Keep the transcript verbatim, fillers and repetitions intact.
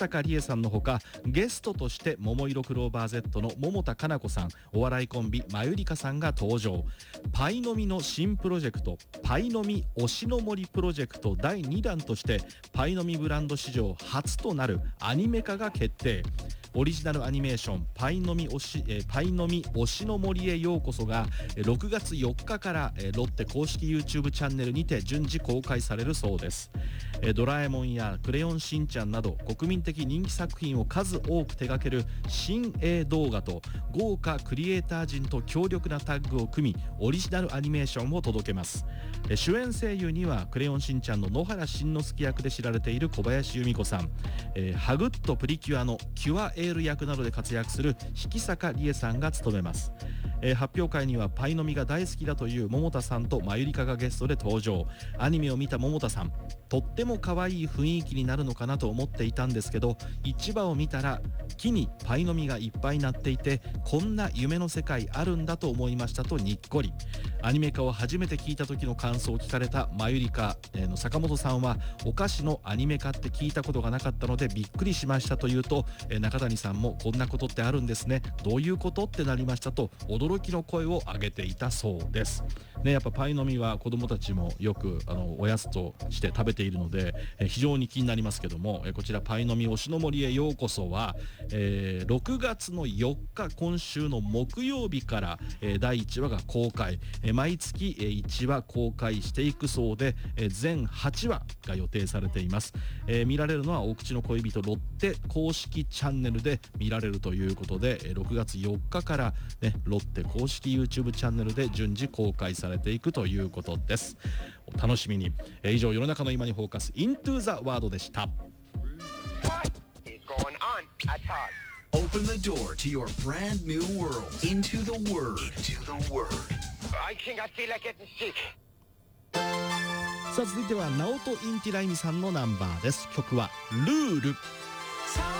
坂理恵さんのほか、ゲストとしてももいろクローバー Z の桃田かな子さん、お笑いコンビまゆりかさんが登場。パイのみの新プロジェクト、パイのみ推しの森プロジェクトだいにだんとして、パイのみブランド史上初となるアニメ化が決定。オリジナルアニメーションパイのみ推し、えー、パイのみ推しの森へようこそがろくがつよっかから、えー、ロッテ公式 YouTube チャンネルにて順次公開されるそうです。えー、ドラえもんやクレヨンしんちゃんなど国民的人気作品を数多く手掛ける新鋭動画と豪華クリエイター陣と強力なタッグを組み、オリジナルアニメーションを届けます。えー、主演声優にはクレヨンしんちゃんの野原しんのすけ役で知られている小林由美子さん、えー、ハグッとプリキュアのキュアエール役などで活躍する引坂理恵さんが務めます。えー、発表会にはパイのみが大好きだという桃田さんとまゆりかがゲストで登場。アニメを見た桃田さん、とっても可愛い雰囲気になるのかなと思っていたんですけど、いちわを見たら木にパイの実がいっぱいなっていて、こんな夢の世界あるんだと思いましたとにっこり。アニメ化を初めて聞いた時の感想を聞かれたまゆりかの坂本さんは、お菓子のアニメ化って聞いたことがなかったのでびっくりしましたと言うと、中谷さんもこんなことってあるんですね、どういうことってなりましたと驚きの声を上げていたそうですね。やっぱパイの実は子どもたちもよくあのおやつとして食べているので、え非常に気になりますけども、えこちらパイの実推しの森へようこそは、えー、ろくがつのよっか、今週の木曜日から、えー、だいいちわが公開、えー、毎月、えー、いちわ公開していくそうで、えー、全はちわが予定されています。えー、見られるのはお口の恋人ロッテ公式チャンネルで見られるということで、えー、ろくがつよっかから、ね、ロッテ公式 YouTube チャンネルで順次公開されていくということです。お楽しみに。えー、以上、世の中の今にフォーカス Into the World でした。 Open the door to your brand new world. Into the Word. Into the Word. I think I feel like getting sick. さあ続いてはナオトインティライミさんのナンバーです。曲はルール。